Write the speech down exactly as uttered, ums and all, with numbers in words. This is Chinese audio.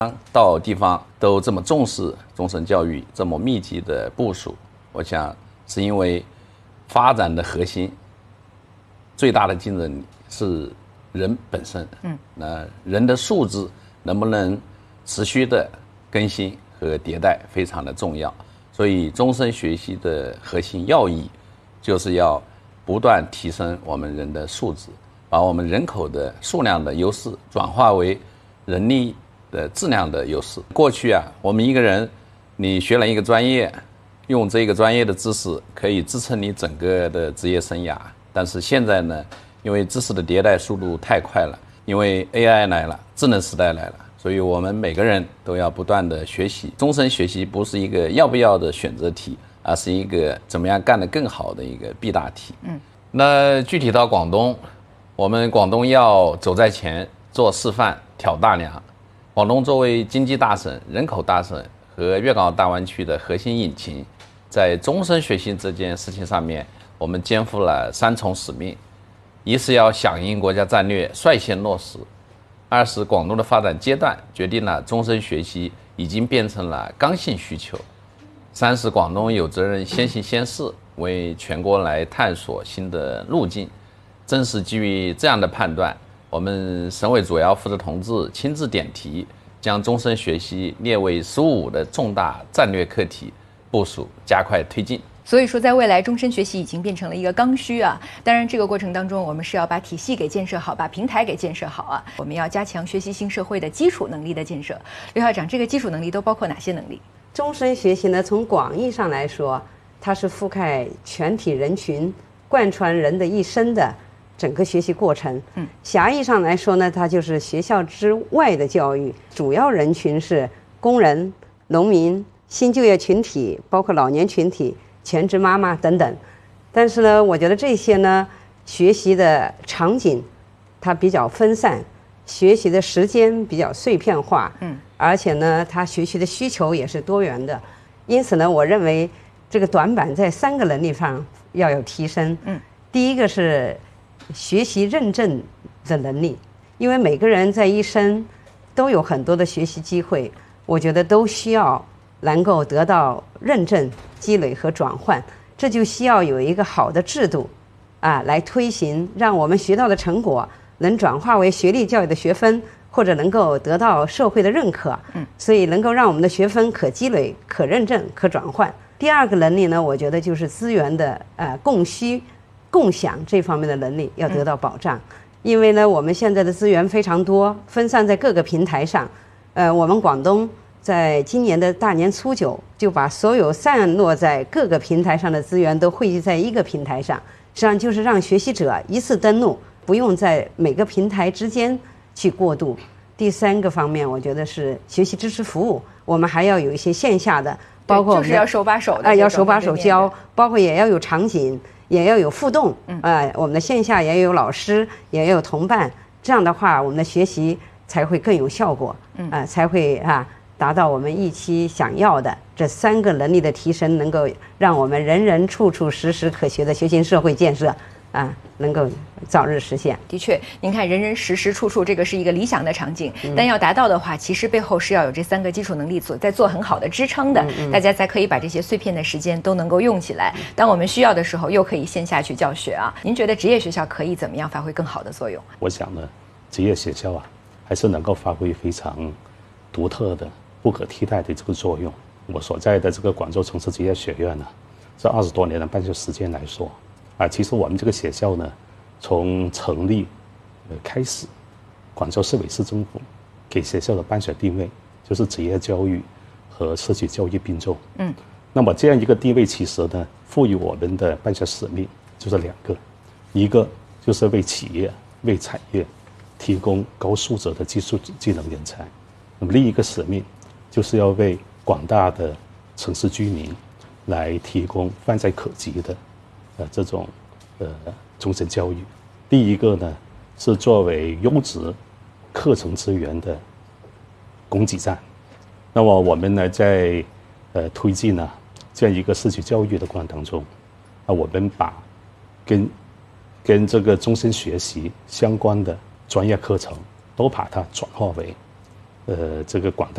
到地方都这么重视终身教育，这么密集的部署，我想是因为发展的核心最大的竞争力是人本身。嗯，那人的素质能不能持续的更新和迭代非常的重要。所以终身学习的核心要义就是要不断提升我们人的素质，把我们人口的数量的优势转化为人力的质量的优势。过去啊，我们一个人你学了一个专业，用这个专业的知识可以支撑你整个的职业生涯。但是现在呢，因为知识的迭代速度太快了，因为 A I 来了，智能时代来了，所以我们每个人都要不断的学习。终身学习不是一个要不要的选择题，而是一个怎么样干得更好的一个必答题。嗯，那具体到广东，我们广东要走在前，做示范，挑大梁。广东作为经济大省、人口大省和粤港澳大湾区的核心引擎，在终身学习这件事情上面，我们肩负了三重使命：一是要响应国家战略，率先落实；二是广东的发展阶段决定了终身学习已经变成了刚性需求；三是广东有责任先行先试，为全国来探索新的路径。正是基于这样的判断，我们省委主要负责同志亲自点题，将终身学习列为“十五”的重大战略课题，部署加快推进。 所以说，在未来，终身学习已经变成了一个刚需啊。当然，这个过程当中，我们是要把体系给建设好，把平台给建设好啊。我们要加强学习型社会的基础能力的建设。刘校长，这个基础能力都包括哪些能力？ 终身学习呢，从广义上来说，它是覆盖全体人群，贯穿人的一生的整个学习过程。嗯，狭义上来说呢，它就是学校之外的教育，主要人群是工人、农民、新就业群体，包括老年群体、全职妈妈等等。但是呢，我觉得这些呢，学习的场景它比较分散，学习的时间比较碎片化，嗯，而且呢，它学习的需求也是多元的。因此呢，我认为这个短板在三个能力上要有提升。嗯，第一个是学习认证的能力，因为每个人在一生都有很多的学习机会，我觉得都需要能够得到认证、积累和转换，这就需要有一个好的制度啊，来推行，让我们学到的成果能转化为学历教育的学分，或者能够得到社会的认可。嗯，所以能够让我们的学分可积累、可认证、可转换。第二个能力呢，我觉得就是资源的呃供需、共享这方面的能力要得到保障。嗯，因为呢，我们现在的资源非常多，分散在各个平台上。呃，我们广东在今年的大年初九就把所有散落在各个平台上的资源都汇集在一个平台上，实际上就是让学习者一次登录，不用在每个平台之间去过渡。第三个方面，我觉得是学习支持服务，我们还要有一些线下的，包括就是要手把手的， 哎，要手把手教，包括也要有场景，也要有互动。嗯，呃，我们的线下也有老师，也有同伴，这样的话，我们的学习才会更有效果。嗯，啊、呃，才会啊。达到我们预期想要的这三个能力的提升，能够让我们人人处处时时可学的学习社会建设啊，能够早日实现。 的确，您看人人时时处处，这个是一个理想的场景，嗯、但要达到的话，其实背后是要有这三个基础能力做在做很好的支撑的，嗯嗯、大家才可以把这些碎片的时间都能够用起来。当我们需要的时候，又可以线下去教学啊。您觉得职业学校可以怎么样发挥更好的作用？ 我想呢，职业学校啊，还是能够发挥非常独特的、不可替代的这个作用。我所在的这个广州城市职业学院呢，这二十多年的办学时间来说，啊，其实我们这个学校呢，从成立呃开始，广州市委市政府给学校的办学定位就是职业教育和社区教育并重。嗯，那么这样一个定位，其实呢，赋予我们的办学使命就是两个，一个就是为企业、为产业提供高素质的技术技能人才。那么另一个使命，就是要为广大的城市居民来提供泛在可及的，呃，这种呃终身教育。第一个呢，是作为优质课程资源的供给站。那么我们呢，在呃推进呢这样一个社区教育的过程当中，啊，我们把跟跟这个终身学习相关的专业课程，都把它转化为呃这个广大